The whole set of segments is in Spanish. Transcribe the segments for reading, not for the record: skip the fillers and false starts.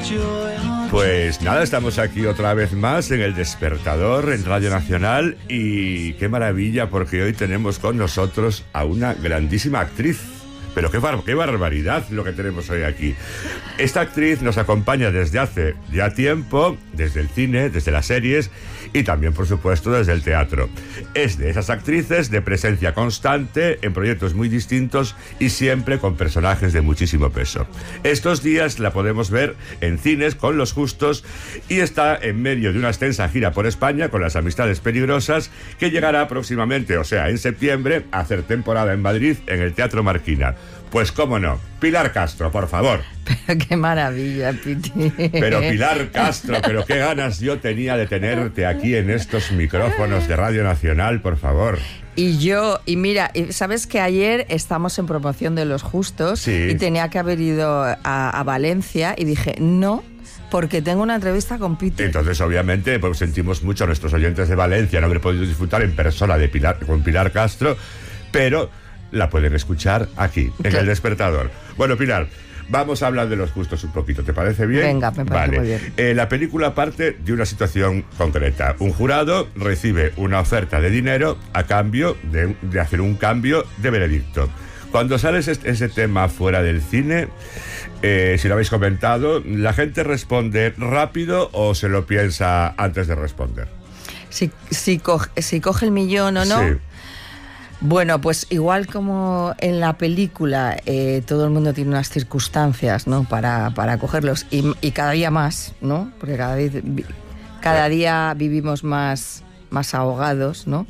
Pues nada, estamos aquí otra vez más en El Despertador, en Radio Nacional, y qué maravilla porque hoy tenemos con nosotros a una grandísima actriz. Pero qué barbaridad lo que tenemos hoy aquí. Esta actriz nos acompaña desde hace ya tiempo, desde el cine, desde las series y también, por supuesto, desde el teatro. Es de esas actrices de presencia constante en proyectos muy distintos y siempre con personajes de muchísimo peso. Estos días la podemos ver en cines con Los Justos y está en medio de una extensa gira por España con Las Amistades Peligrosas, que llegará próximamente, o sea, en septiembre, a hacer temporada en Madrid en el Teatro Marquina. Pues cómo no, Pilar Castro, por favor. Pero qué maravilla, Piti. Pero Pilar Castro, pero qué ganas yo tenía de tenerte aquí en estos micrófonos de Radio Nacional, por favor. Y mira, ¿sabes que ayer estamos en promoción de Los Justos? Sí. Y tenía que haber ido a Valencia y dije, no, porque tengo una entrevista con Piti. Entonces, obviamente, pues sentimos mucho a nuestros oyentes de Valencia no haber podido disfrutar en persona con Pilar Castro, pero la pueden escuchar aquí, en El Despertador. Bueno, Pilar, vamos a hablar de Los Justos un poquito, ¿te parece bien? Venga, me parece muy bien. La película parte de una situación concreta. Un jurado recibe una oferta de dinero a cambio de hacer un cambio de veredicto. Cuando sale ese tema fuera del cine, si lo habéis comentado, ¿la gente responde rápido o se lo piensa antes de responder? Si coge el millón o no. Sí. Bueno, pues igual como en la película todo el mundo tiene unas circunstancias, ¿no? para cogerlos y cada día más, ¿no? Porque cada día vivimos más ahogados, ¿no?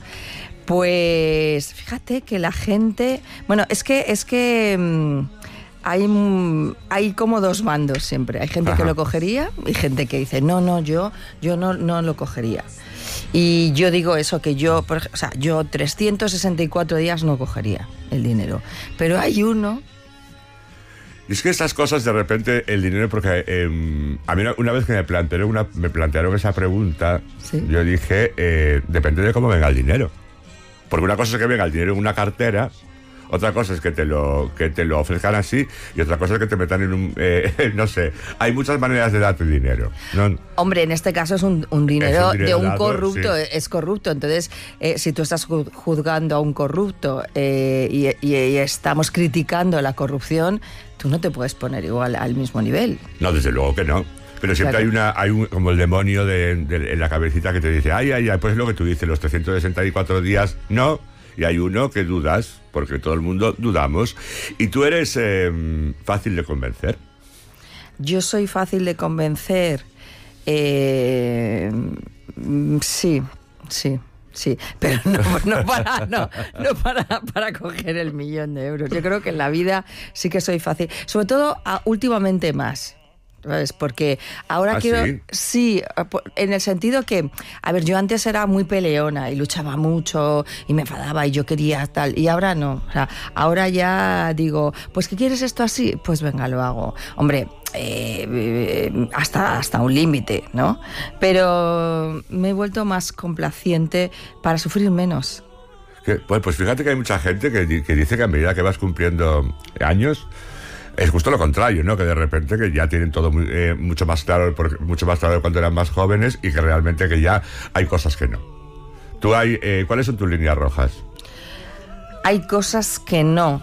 Pues fíjate que la gente... Bueno, es que hay como dos bandos siempre. Hay gente que lo cogería y gente que dice, no, yo no lo cogería. Y yo digo eso, que yo 364 días no cogería el dinero. Pero hay uno... Y es que estas cosas, de repente, el dinero, porque a mí una vez que me plantearon esa pregunta, ¿sí? Yo dije, depende de cómo venga el dinero. Porque una cosa es que venga el dinero en una cartera, otra cosa es que te lo ofrezcan así, y otra cosa es que te metan en un... no sé, hay muchas maneras de darte dinero, ¿no? Hombre, en este caso es un dinero de un dado, corrupto, sí. Es corrupto. Entonces, si tú estás juzgando a un corrupto y estamos criticando la corrupción, tú no te puedes poner igual al mismo nivel. No, desde luego que no. Pero siempre claro. hay un como el demonio en la cabecita que te dice, ay, pues es lo que tú dices, los 364 días, no. Y hay uno que dudas, porque todo el mundo dudamos. Y tú eres fácil de convencer. Yo soy fácil de convencer. Sí. Pero no para coger el millón de euros. Yo creo que en la vida sí que soy fácil. Sobre todo, últimamente más. ¿Sabes? Porque ahora quiero... ¿Sí? En el sentido que... A ver, yo antes era muy peleona y luchaba mucho y me enfadaba y yo quería tal. Y ahora no. O sea, ahora ya digo, pues ¿qué quieres esto así? Pues venga, lo hago. Hombre, hasta un límite, ¿no? Pero me he vuelto más complaciente para sufrir menos. Pues fíjate que hay mucha gente que dice que a medida que vas cumpliendo años... Es justo lo contrario, ¿no? Que de repente que ya tienen todo mucho más claro de cuando eran más jóvenes y que realmente que ya hay cosas que no. ¿Cuáles son tus líneas rojas? Hay cosas que no.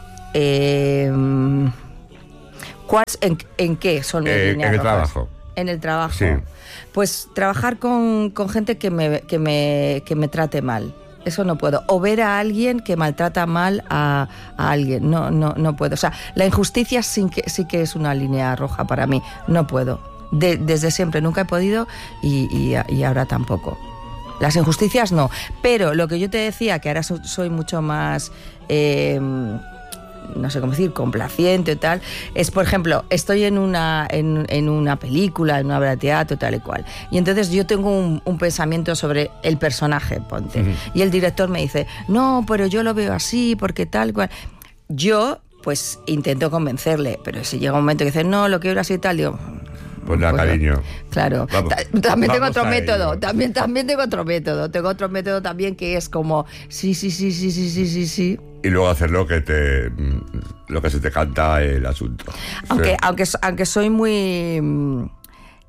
¿En qué son mis líneas rojas? En el trabajo. En el trabajo. Sí. Pues trabajar con gente que me trate mal. Eso no puedo. O ver a alguien que maltrata mal a alguien. No puedo. O sea, la injusticia sí que es una línea roja para mí. No puedo. Desde siempre nunca he podido y ahora tampoco. Las injusticias no. Pero lo que yo te decía, que ahora soy mucho más... no sé cómo decir, complaciente o tal, es, por ejemplo, estoy en una película, en una obra de teatro, tal y cual, y entonces yo tengo un pensamiento sobre el personaje, ponte, y el director me dice, no, pero yo lo veo así, porque tal cual. Yo, pues, intento convencerle, pero si llega un momento que dice, no, lo quiero así y tal, digo... Pues nada, cariño. Claro. También tengo otro método. También tengo otro método. Tengo otro método también que es como sí. Y luego hacer lo que se te canta el asunto. Aunque soy muy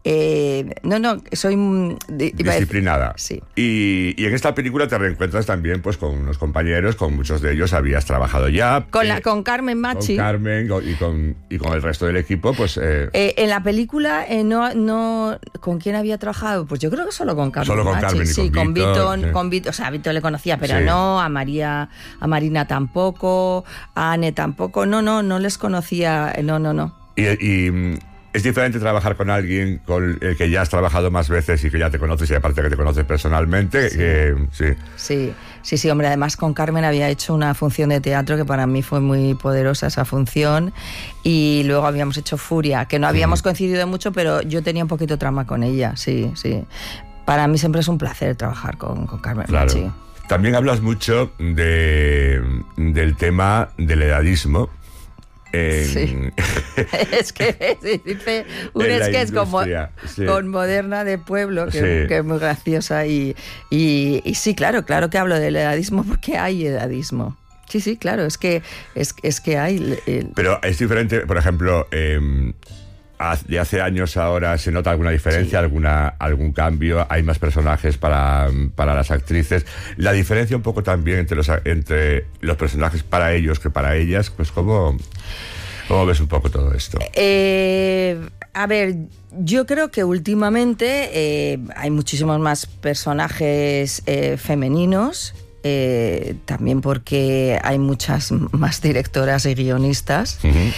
No, soy disciplinada. Sí. Y en esta película te reencuentras también pues con unos compañeros, con muchos de ellos habías trabajado ya. Con Carmen Machi. Con Carmen y con el resto del equipo, pues... en la película, no... ¿Con quién había trabajado? Pues yo creo que solo con Carmen Solo con Machi. Carmen y con Vito. Sí. Con Vito, o sea, a Vito le conocía, pero sí. no, a Marina tampoco, a Anne tampoco, no les conocía, no. Y es diferente trabajar con alguien con el que ya has trabajado más veces y que ya te conoces y aparte que te conoces personalmente. Sí, hombre, además con Carmen había hecho una función de teatro que para mí fue muy poderosa esa función, y luego habíamos hecho Furia, que no habíamos coincidido mucho, pero yo tenía un poquito trama con ella, sí. Para mí siempre es un placer trabajar con Carmen Machi. Claro. También hablas mucho del tema del edadismo. Sí. Es que dice un sketch con Moderna de Pueblo, que es muy graciosa, y sí, claro que hablo del edadismo porque hay edadismo. Sí, claro, es que hay... Pero es diferente, por ejemplo, de hace años ahora se nota alguna diferencia, sí. algún cambio, hay más personajes para las actrices. La diferencia un poco también entre los personajes para ellos que para ellas, pues ¿cómo ves un poco todo esto? A ver, yo creo que últimamente hay muchísimos más personajes femeninos, también porque hay muchas más directoras y guionistas,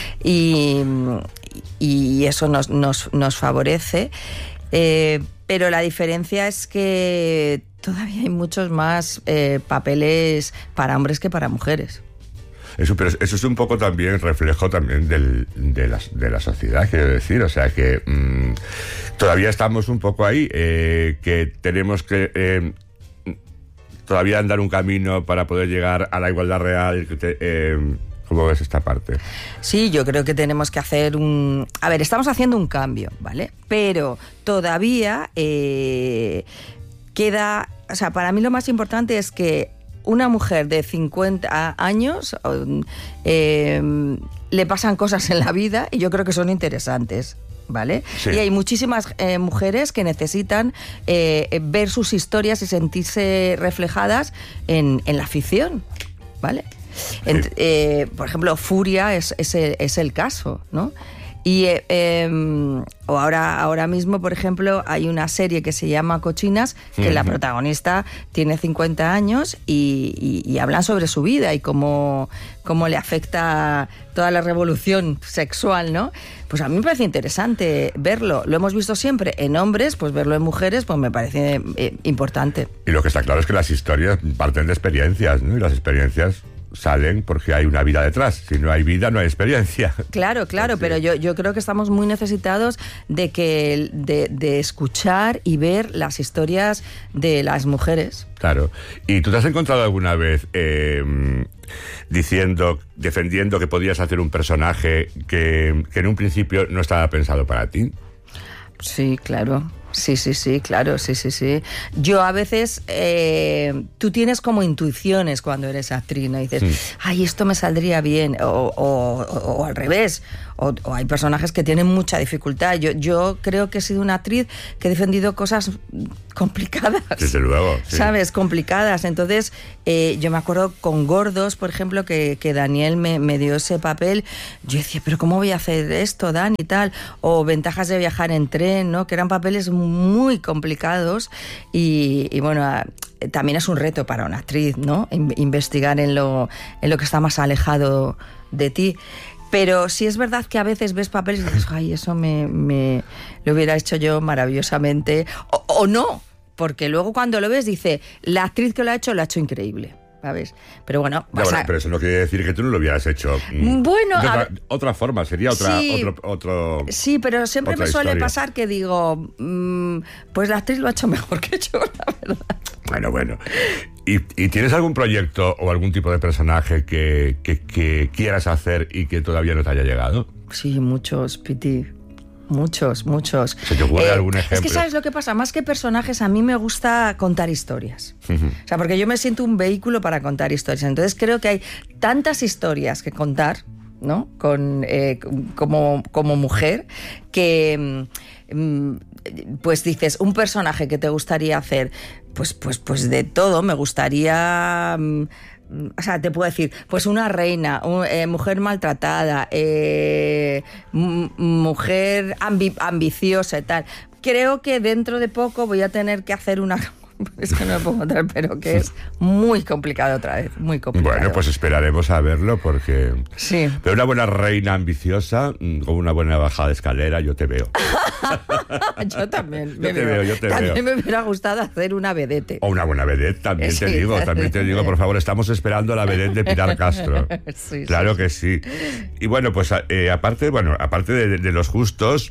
y eso nos favorece, pero la diferencia es que todavía hay muchos más papeles para hombres que para mujeres. Pero eso es un poco también reflejo también de la sociedad, quiero decir, o sea que todavía estamos un poco ahí, que tenemos que todavía andar un camino para poder llegar a la igualdad real. ¿Cómo ves esta parte? Sí, yo creo que tenemos que hacer a ver, estamos haciendo un cambio, ¿vale? Pero todavía queda... O sea, para mí lo más importante es que una mujer de 50 años le pasan cosas en la vida y yo creo que son interesantes, ¿vale? Sí. Y hay muchísimas mujeres que necesitan ver sus historias y sentirse reflejadas en la ficción, ¿vale? Sí. Por ejemplo, Furia es el caso, ¿no? Y ahora mismo, por ejemplo, hay una serie que se llama Cochinas, que la protagonista tiene 50 años y hablan sobre su vida y cómo le afecta toda la revolución sexual, ¿no? Pues a mí me parece interesante verlo. Lo hemos visto siempre en hombres, pues verlo en mujeres pues me parece importante. Y lo que está claro es que las historias parten de experiencias, ¿no? Y las experiencias salen porque hay una vida detrás. Si no hay vida, no hay experiencia. Claro, sí. Pero yo creo que estamos muy necesitados de escuchar y ver las historias de las mujeres. Claro. ¿Y tú te has encontrado alguna vez defendiendo que podías hacer un personaje que en un principio no estaba pensado para ti? Sí, claro. Sí, claro, sí. Yo a veces, tú tienes como intuiciones cuando eres actriz, ¿no? Y dices, ay, esto me saldría bien, o al revés, o hay personajes que tienen mucha dificultad. Yo creo que he sido una actriz que he defendido cosas complicadas. Desde luego. Sí. ¿Sabes? Complicadas. Entonces, yo me acuerdo con Gordos, por ejemplo, que Daniel me dio ese papel. Yo decía, pero ¿cómo voy a hacer esto, Dani? Y tal. O Ventajas de viajar en tren, ¿no? Que eran papeles muy complicados y bueno, también es un reto para una actriz, ¿no? Investigar en lo que está más alejado de ti. Pero sí es verdad que a veces ves papeles y dices, ay, eso me lo hubiera hecho yo maravillosamente. O no, porque luego cuando lo ves dice, la actriz que lo ha hecho increíble. ¿Sabes? Pero bueno, pero eso no quiere decir que tú no lo hubieras hecho. Bueno, otra forma, sería otro. Sí, pero siempre me suele pasar que digo, pues la actriz lo ha hecho mejor que yo, la verdad. Bueno. ¿Y tienes algún proyecto o algún tipo de personaje que quieras hacer y que todavía no te haya llegado? Sí, muchos, Piti. Muchos. ¿Se te ocurre algún ejemplo? Es que ¿sabes lo que pasa? Más que personajes, a mí me gusta contar historias. O sea, porque yo me siento un vehículo para contar historias. Entonces creo que hay tantas historias que contar, ¿no? Como mujer, que pues dices, un personaje que te gustaría hacer, pues de todo, me gustaría... O sea, te puedo decir, pues una reina, mujer maltratada, mujer ambiciosa y tal. Creo que dentro de poco voy a tener que hacer una... Es que no me puedo contar, pero que es muy complicado otra vez, muy complicado. Bueno, pues esperaremos a verlo porque... Sí. Pero una buena reina ambiciosa, con una buena bajada de escalera, yo te veo. Yo también. Yo te también veo. me hubiera gustado hacer una vedette. O una buena vedette, también Sí. te digo, por favor, estamos esperando la vedette de Pilar Castro. Sí, Claro sí, que sí. Y bueno, pues aparte de los gustos...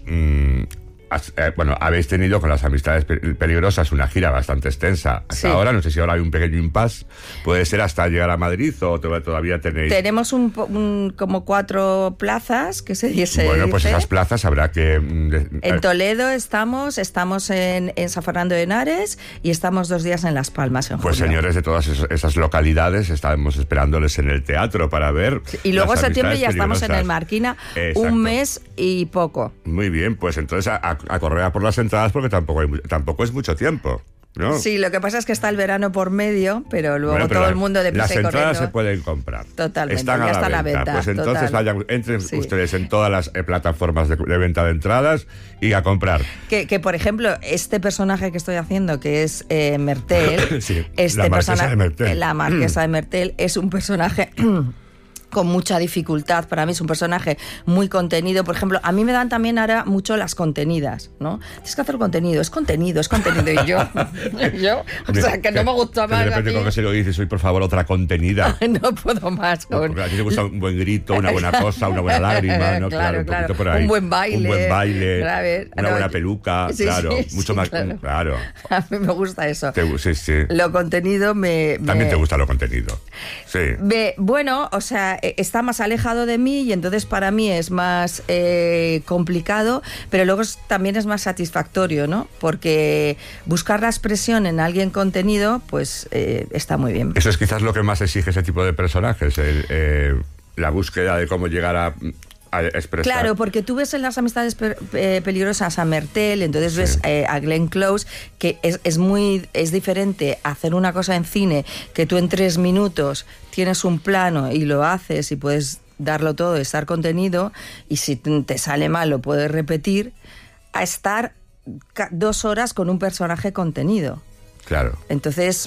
habéis tenido con las amistades peligrosas una gira bastante extensa. Hasta Sí. ahora, no sé si ahora hay un pequeño impasse. ¿Puede ser hasta llegar a Madrid o todavía tenéis...? Tenemos como 4 plazas que se dice. Bueno, pues esas plazas habrá que... En Toledo estamos en San Fernando de Henares y estamos 2 días en Las Palmas en Pues julio. señores de todas esas localidades, estamos esperándoles en el teatro para ver... Y luego en las septiembre ya amistades estamos en el peligrosas. Marquina, Exacto. un mes y poco. Muy bien, pues entonces a correr a por las entradas porque tampoco es mucho tiempo, ¿no? Sí, lo que pasa es que está el verano por medio, pero luego Bueno, pero todo el mundo deprisa las y corriendo. entradas se pueden comprar. Totalmente, Están ya a está la la venta. venta, Pues entonces total. entren Sí. ustedes en todas las plataformas de venta de entradas y a comprar. Que, por ejemplo, este personaje que estoy haciendo, que es Mertel, Sí, este la marquesa persona- de Mertel. la marquesa de Mertel, es un personaje... con mucha dificultad, para mí es un personaje muy contenido. Por ejemplo, a mí me dan también ahora mucho las contenidas, ¿no? Tienes que hacer contenido, es contenido. Y yo, o sea, que no me gusta más De a repente mí. con que se lo dices, soy por favor otra contenida. No puedo más. Porque a ti te gusta un buen grito, una buena cosa, una buena lágrima, ¿no? Claro, un poquito claro. por ahí. Un buen baile. Un buen baile, A ver, una no, buena yo- peluca, Sí, claro. sí, Mucho sí, más, claro. A mí me gusta eso. Sí. Lo contenido También te gusta lo contenido. Sí. Bueno, o sea, está más alejado de mí y entonces para mí es más complicado, pero luego también es más satisfactorio, ¿no? Porque buscar la expresión en alguien contenido, pues está muy bien. Eso es quizás lo que más exige ese tipo de personajes, la búsqueda de cómo llegar a expresar. Claro, porque tú ves en las amistades peligrosas a Mertel, entonces ves a Glenn Close, que es diferente hacer una cosa en cine, que tú en 3 minutos tienes un plano y lo haces y puedes darlo todo, estar contenido, y si te sale mal lo puedes repetir, a estar 2 horas con un personaje contenido. Claro. Entonces,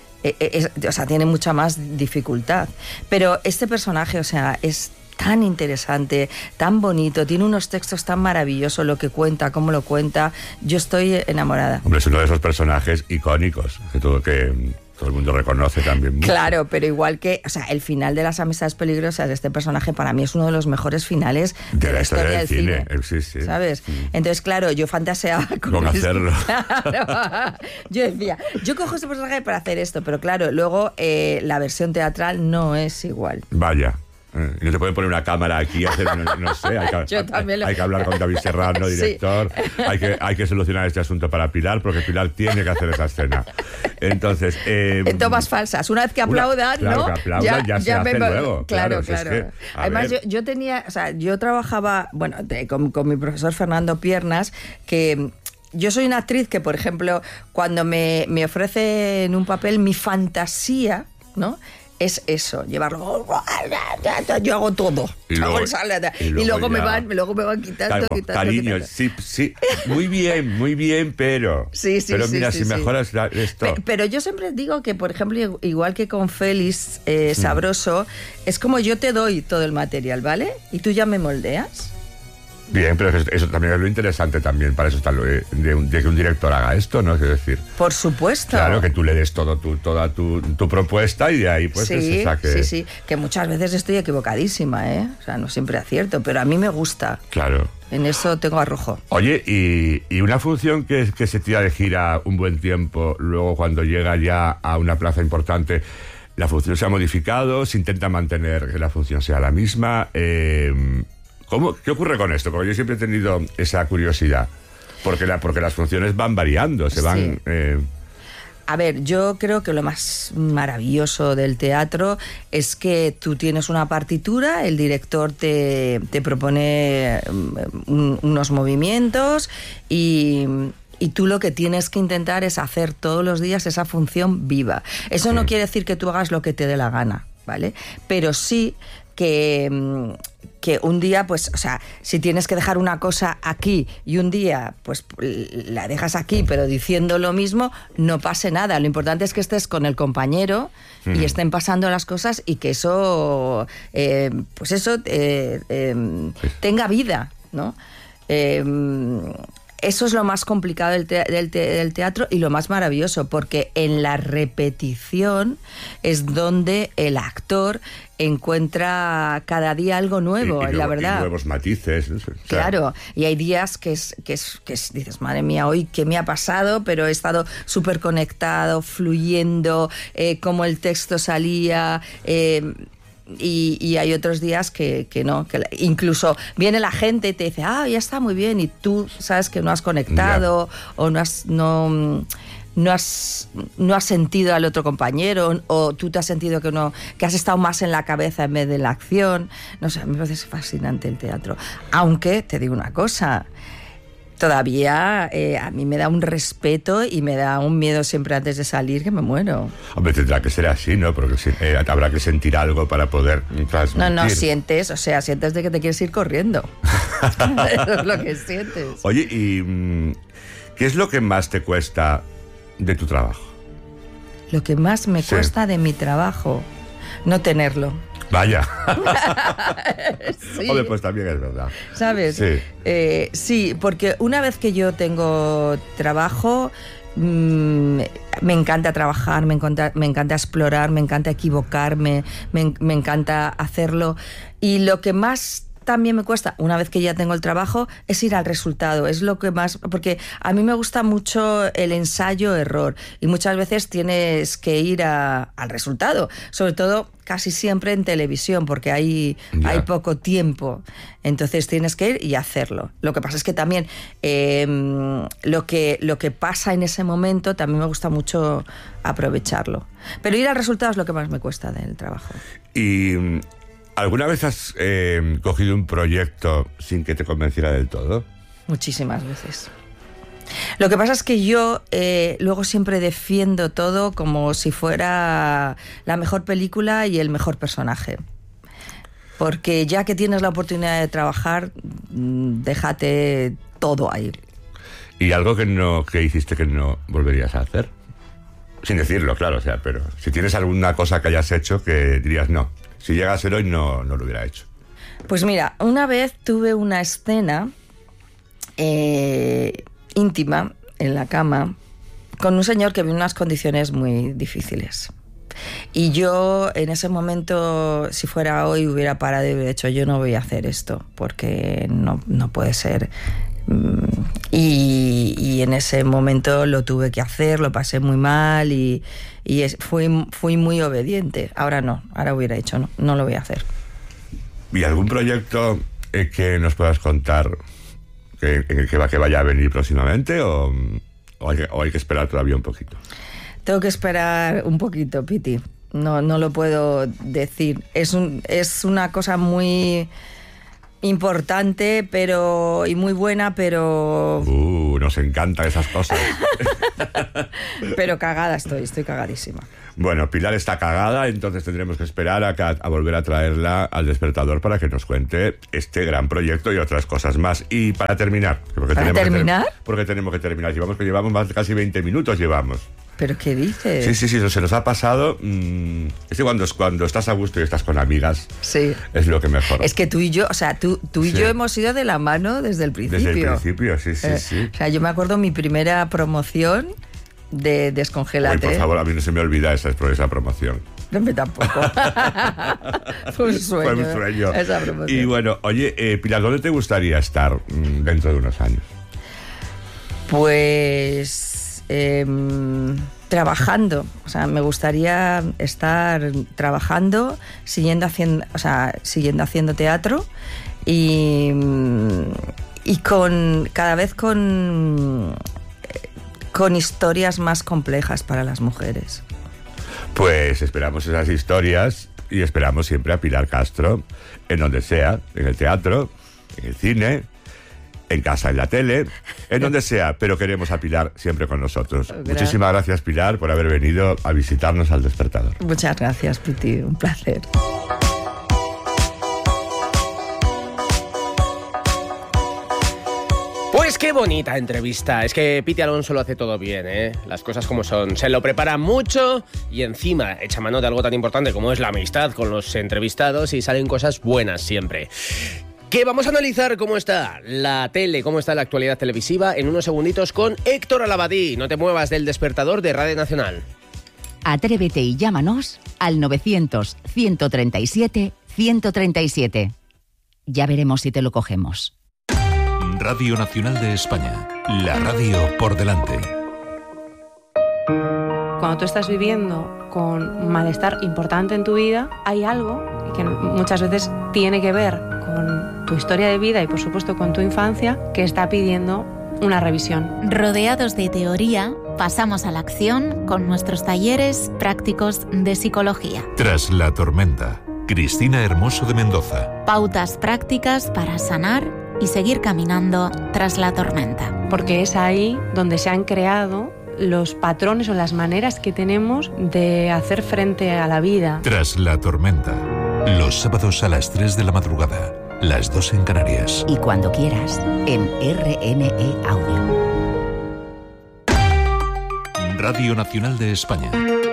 o sea, tiene mucha más dificultad. Pero este personaje, o sea, es tan interesante, tan bonito, tiene unos textos tan maravillosos, lo que cuenta, cómo lo cuenta. Yo estoy enamorada. Hombre, es uno de esos personajes icónicos que todo el mundo reconoce también mucho. Claro, pero igual que, o sea, el final de Las amistades peligrosas de este personaje para mí es uno de los mejores finales de la historia del cine. Sí. ¿Sabes? Entonces, claro, yo fantaseaba Con hacerlo. Claro. Yo decía, yo cojo este personaje para hacer esto, pero claro, luego la versión teatral no es igual. Vaya. Y no te pueden poner una cámara aquí, no sé, Yo también hay que hablar con David Serrano, Sí. director, hay que solucionar este asunto para Pilar, porque Pilar tiene que hacer esa escena. Entonces... En tomas falsas, una vez que aplaudan, claro, ¿no? que aplaudan, ya se hace luego. Claro. Si es que, Además, yo tenía, o sea, yo trabajaba, bueno, con mi profesor Fernando Piernas, que... Yo soy una actriz que, por ejemplo, cuando me ofrecen un papel, mi fantasía, ¿no?, es eso, llevarlo. Yo hago todo. Y luego me ya. van quitando. Cariño, sí, muy bien, pero... Sí, pero mira, sí, si sí. mejoras esto... Pero yo siempre digo que, por ejemplo, igual que con Félix Sabroso, es como yo te doy todo el material, ¿vale? Y tú ya me moldeas. Bien, pero eso también es lo interesante también, para eso está de que un director haga esto, ¿no? Es decir, Por supuesto. claro, que tú le des toda tu propuesta y de ahí pues que se saque... Sí, que muchas veces estoy equivocadísima, ¿eh? O sea, no siempre acierto, pero a mí me gusta. Claro. En eso tengo arrojo. Oye, y una función que se tira de gira un buen tiempo, luego cuando llega ya a una plaza importante, la función se ha modificado, se intenta mantener que la función sea la misma... ¿Qué ocurre con esto? Porque yo siempre he tenido esa curiosidad. Porque las funciones van variando, se van... A ver, yo creo que lo más maravilloso del teatro es que tú tienes una partitura, el director te propone unos movimientos y tú lo que tienes que intentar es hacer todos los días esa función viva. Eso no quiere decir que tú hagas lo que te dé la gana, ¿vale? Pero sí que un día, pues, o sea, si tienes que dejar una cosa aquí y un día, pues, la dejas aquí, pero diciendo lo mismo, no pase nada. Lo importante es que estés con el compañero y estén pasando las cosas y que eso, pues eso, tenga vida, ¿no? Eso es lo más complicado del teatro y lo más maravilloso, porque en la repetición es donde el actor encuentra cada día algo nuevo, la verdad. Y nuevos matices. ¿No? Claro, y hay días que dices, madre mía, hoy qué me ha pasado, pero he estado súper conectado, fluyendo, como el texto salía... Y hay otros días que no, que incluso viene la gente y te dice, ya está muy bien, y tú sabes que no has conectado o no has sentido al otro compañero, o tú te has sentido que has estado más en la cabeza en vez de en la acción. No sé, me parece fascinante el teatro. Aunque te digo una cosa, todavía a mí me da un respeto y me da un miedo siempre antes de salir que me muero. Hombre, tendrá que ser así, ¿no? Porque habrá que sentir algo para poder transmitir. No, sientes de que te quieres ir corriendo. Eso es lo que sientes. Oye, ¿y qué es lo que más te cuesta de tu trabajo? Lo que más me cuesta de mi trabajo, no tenerlo. Vaya. Sí. Hombre, pues también es verdad. ¿Sabes? Sí. Sí, porque una vez que yo tengo trabajo, me encanta trabajar, me encanta explorar, me encanta equivocarme, me encanta hacerlo. Y lo que más también me cuesta, una vez que ya tengo el trabajo, es ir al resultado. Es lo que más... Porque a mí me gusta mucho el ensayo-error y muchas veces tienes que ir al resultado. Sobre todo, casi siempre en televisión, porque hay poco tiempo. Entonces tienes que ir y hacerlo. Lo que pasa es que también lo que pasa en ese momento también me gusta mucho aprovecharlo. Pero ir al resultado es lo que más me cuesta del trabajo. Y... ¿alguna vez has cogido un proyecto sin que te convenciera del todo? Muchísimas veces. Lo que pasa es que yo luego siempre defiendo todo como si fuera la mejor película y el mejor personaje. Porque ya que tienes la oportunidad de trabajar, déjate todo ahí. ¿Y algo que hiciste que no volverías a hacer? Sin decirlo, claro, o sea, pero si tienes alguna cosa que hayas hecho que dirías no. Si llega a ser hoy, no lo hubiera hecho. Pues mira, una vez tuve una escena íntima en la cama con un señor que vino en unas condiciones muy difíciles. Y yo en ese momento, si fuera hoy, hubiera parado y hubiera dicho, yo no voy a hacer esto, porque no puede ser. Y en ese momento lo tuve que hacer, lo pasé muy mal y fui muy obediente. Ahora no, ahora hubiera dicho no lo voy a hacer. ¿Y algún proyecto que nos puedas contar que vaya a venir próximamente o hay que esperar todavía un poquito? Tengo que esperar un poquito, Piti. No lo puedo decir. Es una cosa muy importante y muy buena, pero... nos encantan esas cosas. Pero cagada estoy cagadísima. Bueno, Pilar está cagada, entonces tendremos que esperar a volver a traerla al despertador para que nos cuente este gran proyecto y otras cosas más. Y para terminar... Porque tenemos que terminar. Llevamos más de casi 20 minutos, llevamos. ¿Pero qué dices? Sí, se nos ha pasado. Es que cuando estás a gusto y estás con amigas, sí, es lo que mejor. Es que tú y yo, o sea, tú y yo hemos ido de la mano desde el principio. Desde el principio, sí. O sea, yo me acuerdo mi primera promoción de Descongélate. Por favor, a mí no se me olvida esa promoción. No, me tampoco. Fue un sueño. Esa promoción. Y bueno, oye, Pilar, ¿dónde te gustaría estar dentro de unos años? Pues... trabajando, o sea, me gustaría estar trabajando, siguiendo haciendo teatro y cada vez con con historias más complejas para las mujeres. Pues esperamos esas historias y esperamos siempre a Pilar Castro, en donde sea, en el teatro, en el cine, en casa, en la tele, en donde sea, pero queremos a Pilar siempre con nosotros. Muchísimas gracias, Pilar, por haber venido a visitarnos al Despertador. Muchas gracias, Piti, un placer. Pues qué bonita entrevista. Es que Piti Alonso lo hace todo bien, ¿eh? Las cosas como son. Se lo prepara mucho y encima echa mano de algo tan importante como es la amistad con los entrevistados y salen cosas buenas siempre. Que vamos a analizar cómo está la tele, cómo está la actualidad televisiva en unos segunditos con Héctor Alabadí. No te muevas del Despertador de Radio Nacional. Atrévete y llámanos al 900-137-137. Ya veremos si te lo cogemos. Radio Nacional de España. La radio por delante. Cuando tú estás viviendo con un malestar importante en tu vida, hay algo que muchas veces tiene que ver con tu historia de vida y por supuesto con tu infancia que está pidiendo una revisión. Rodeados de teoría, pasamos a la acción con nuestros talleres prácticos de psicología. Tras la tormenta. Cristina Hermoso de Mendoza. Pautas prácticas para sanar y seguir caminando tras la tormenta. Porque es ahí donde se han creado los patrones o las maneras que tenemos de hacer frente a la vida. Tras la tormenta. Los sábados a las 3 de la madrugada, las 2 en Canarias. Y cuando quieras, en RNE Audio. Radio Nacional de España.